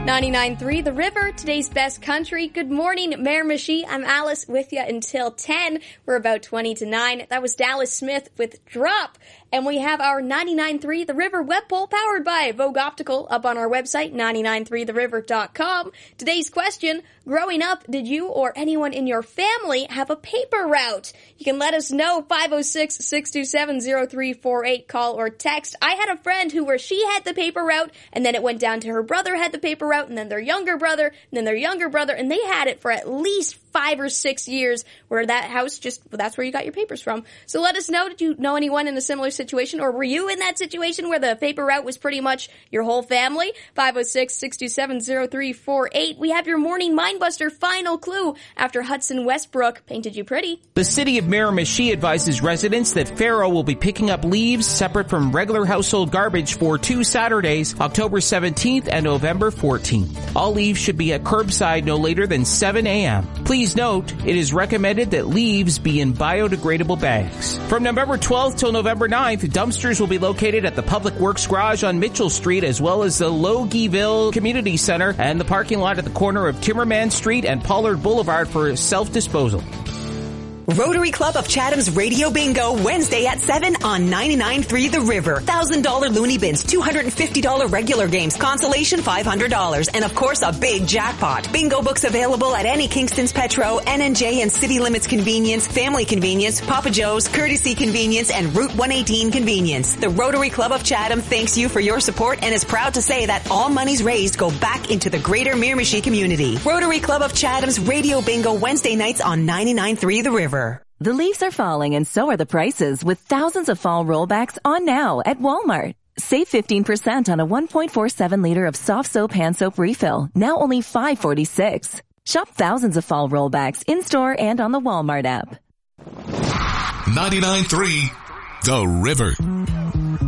99.3 The River, today's best country. Good morning, Miramichi. I'm Alice with you until 10. We're about 20 to 9. That was Dallas Smith with Drop. And we have our 99.3 The River web poll powered by Vogue Optical up on our website, 993theriver.com. Today's question, growing up, did you or anyone in your family have a paper route? You can let us know, 506-627-0348, call or text. I had a friend where she had the paper route, and then it went down to her brother had the paper route, and then their younger brother, and then their younger brother, and they had it for at least 5 or 6 years, where that house that's where you got your papers from. So let us know, did you know anyone in a similar situation, or were you in that situation where the paper route was pretty much your whole family? 506-627-0348. We have your morning Mindbuster final clue after Hudson Westbrook painted you pretty. The city of Miramichi advises residents that Faro will be picking up leaves separate from regular household garbage for 2 Saturdays, October 17th and November 14th. All leaves should be at curbside no later than 7 a.m. Please note, it is recommended that leaves be in biodegradable bags. From November 12th till November 9th, dumpsters will be located at the Public Works Garage on Mitchell Street, as well as the Logieville Community Center and the parking lot at the corner of Timmerman Street and Pollard Boulevard for self-disposal. Rotary Club of Chatham's Radio Bingo, Wednesday at 7 on 99.3 The River. $1,000 loony bins, $250 regular games, consolation $500, and of course a big jackpot. Bingo books available at any Kingston's Petro, NNJ and City Limits Convenience, Family Convenience, Papa Joe's, Courtesy Convenience, and Route 118 Convenience. The Rotary Club of Chatham thanks you for your support and is proud to say that all monies raised go back into the greater Miramichi community. Rotary Club of Chatham's Radio Bingo, Wednesday nights on 99.3 The River. The leaves are falling and so are the prices, with thousands of fall rollbacks on now at Walmart. Save 15% on a 1.47 liter of soft soap hand soap refill, now only $5.46. Shop thousands of fall rollbacks in-store and on the Walmart app. 99.3 The River.